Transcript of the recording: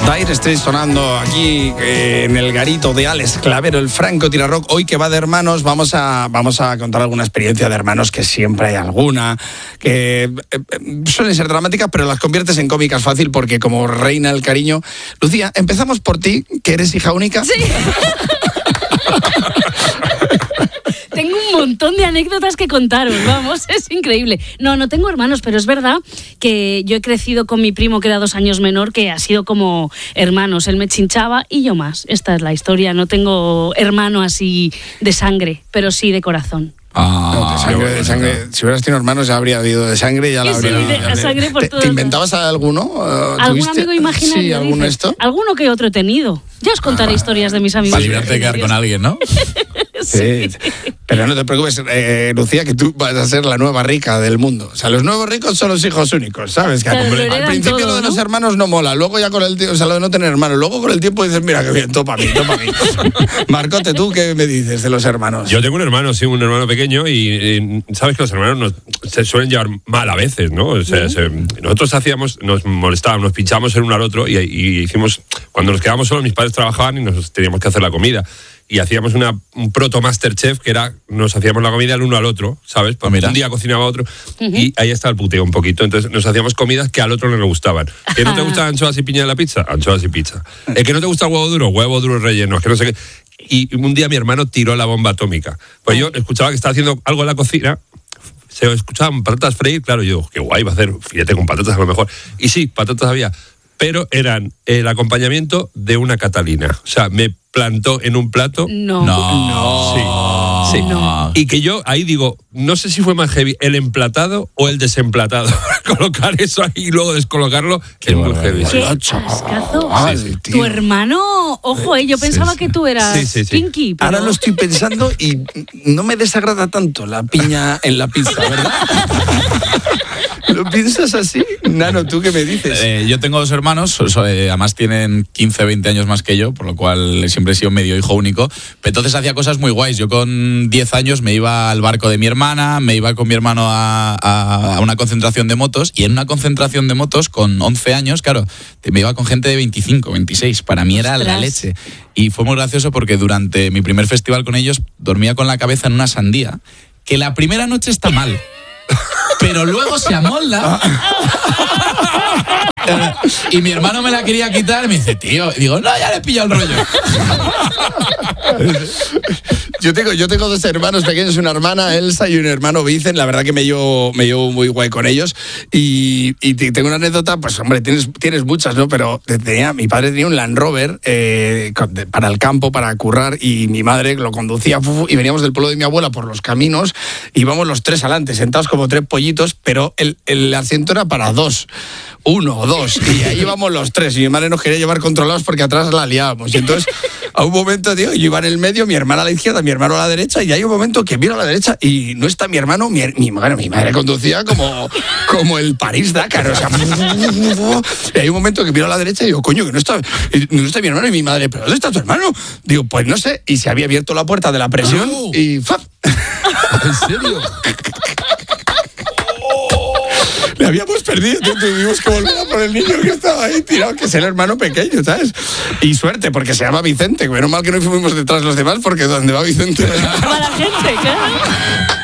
Dire Straits sonando aquí en el garito de Alex Clavero, el Franco Tirarock. Hoy que va de hermanos, vamos a contar alguna experiencia de hermanos, que siempre hay alguna, que suelen ser dramáticas, pero las conviertes en cómicas fácil porque como reina el cariño. Lucía, empezamos por ti, que eres hija única. Sí. Tengo un montón de anécdotas que contaros, vamos, es increíble. No tengo hermanos, pero es verdad que yo he crecido con mi primo, que era 2 años menor, que ha sido como hermanos. Él me chinchaba y yo más. Esta es la historia. No tengo hermano así de sangre, pero sí de corazón. De sangre. Si hubieras tenido hermanos ya habría habido de sangre y ya la habría. Sí, de sangre por todo. ¿Te inventabas alguno? ¿Algún amigo imaginario? Sí, ¿alguno esto? Alguno que otro he tenido. Ya os contaré historias de mis amigos. Para librarte de quedar con alguien, ¿no? Sí. Pero no te preocupes, Lucía, que tú vas a ser la nueva rica del mundo. O sea, los nuevos ricos son los hijos únicos, ¿sabes? Que al principio todo, lo de los hermanos no mola, luego ya con el tiempo, o sea, lo de no tener hermanos, luego con el tiempo dices, mira, qué bien, topa a mí. Marcote, ¿tú qué me dices de los hermanos? Yo tengo un hermano pequeño y sabes que los hermanos se suelen llevar mal a veces, ¿no? O sea, nosotros nos molestábamos, nos pinchábamos el uno al otro y hicimos, cuando nos quedábamos solos, mis padres trabajaban y nos teníamos que hacer la comida. Y hacíamos un proto Masterchef, que era, nos hacíamos la comida el uno al otro, ¿sabes? Porque un día cocinaba otro, y ahí está el puteo un poquito. Entonces nos hacíamos comidas que al otro no le gustaban. ¿Que no te gustan anchoas y piña en la pizza? Anchoas y pizza. ¿Que no te gusta el huevo duro relleno? Que no sé qué. Y un día mi hermano tiró la bomba atómica. Pues yo escuchaba que estaba haciendo algo en la cocina, se escuchaban patatas freír, claro, yo, qué guay, va a hacer filete con patatas a lo mejor. Y sí, patatas había, pero eran el acompañamiento de una Catalina. O sea, me plantó en un plato. Sí. No. Y que yo ahí digo, no sé si fue más heavy el emplatado o el desemplatado. Colocar eso ahí y luego descolocarlo es muy heavy. ¿Qué ascazo? Tu hermano, ojo, yo pensaba que tú eras kinky. Pero... Ahora lo estoy pensando y no me desagrada tanto la piña en la pizza, ¿verdad? ¿Lo piensas así? Nano, ¿tú qué me dices? Yo tengo 2 hermanos, además tienen 15, 20 años más que yo, por lo cual siempre he sido medio hijo único. Pero entonces hacía cosas muy guays. Yo con 10 años me iba al barco de mi hermana, me iba con mi hermano a una concentración de motos, y en una concentración de motos con 11 años, claro, me iba con gente de 25, 26. Para mí era la leche. Y fue muy gracioso porque durante mi primer festival con ellos dormía con la cabeza en una sandía, que la primera noche está mal. Pero luego se amolda. Y mi hermano me la quería quitar y me dice, tío, y digo, no, ya le he pillado el rollo. Yo tengo 2 hermanos pequeños, una hermana, Elsa, y un hermano, Vicen. La verdad que me llevo muy guay con ellos. Y tengo una anécdota, pues hombre, tienes muchas, ¿no? Pero mi padre tenía un Land Rover para el campo, para currar, y mi madre lo conducía, y veníamos del pueblo de mi abuela por los caminos, íbamos los 3 adelante, sentados como 3 pollitos, pero el asiento era para 2. 1 o 2, y ahí íbamos los 3, y mi madre nos quería llevar controlados porque atrás la liábamos. Y entonces, a un momento, tío, yo iba en el medio, mi hermana a la izquierda, mi hermano a la derecha, y hay un momento que miro a la derecha y no está mi hermano, mi madre conducía como el París-Dakar, o sea, y hay un momento que miro a la derecha y digo, coño, que no está mi hermano, y mi madre, ¿pero dónde está tu hermano? Digo, pues no sé, y se había abierto la puerta de la presión y ¡fap! ¿En serio? Le habíamos perdido, tuvimos que volver a por el niño que estaba ahí tirado, que es el hermano pequeño, ¿sabes? Y suerte, porque se llama Vicente. Menos mal que no fuimos detrás de los demás, porque donde va Vicente... Para la gente, claro.